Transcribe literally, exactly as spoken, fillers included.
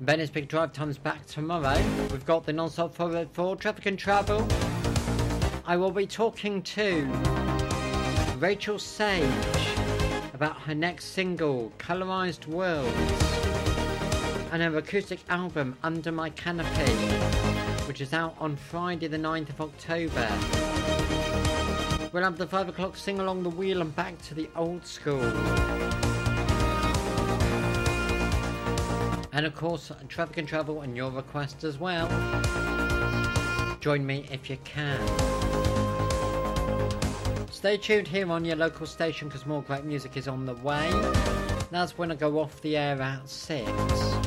Benny's Big Drive Time's back tomorrow. We've got the non-stop forward for Traffic and Travel. I will be talking to Rachel Sage about her next single, Colorized Worlds, and her acoustic album, Under My Canopy, which is out on Friday the ninth of October. We'll have the five o'clock sing along the wheel and back to the old school. And of course, Traffic and Travel and your request as well. Join me if you can. Stay tuned here on your local station because more great music is on the way. That's when I go off the air at six.